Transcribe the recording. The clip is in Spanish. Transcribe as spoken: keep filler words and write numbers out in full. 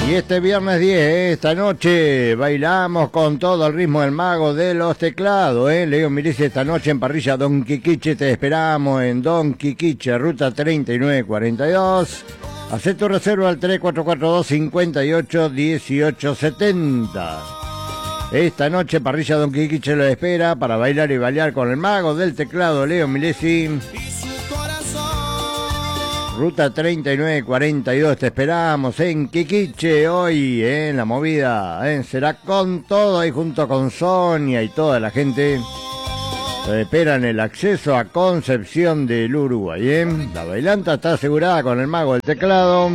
Y este viernes diez, esta noche, bailamos con todo el ritmo del mago de los teclados, ¿eh? Leo Milesi esta noche en parrilla Don Quiquiche, te esperamos en Don Quiquiche, ruta treinta y nueve cuarenta y dos. Hacé tu reserva al tres cuatro cuatro dos, cinco ocho, uno ocho siete cero. Esta noche parrilla Don Quiquiche lo espera para bailar y bailar con el mago del teclado, Leo Milesi. Ruta treinta y nueve cuarenta y dos, te esperamos en Quiquiche hoy, ¿eh? En la movida, ¿eh? Será con todo ahí junto con Sonia y toda la gente. Te esperan el acceso a Concepción del Uruguay, ¿eh? La bailanta está asegurada con el mago del teclado.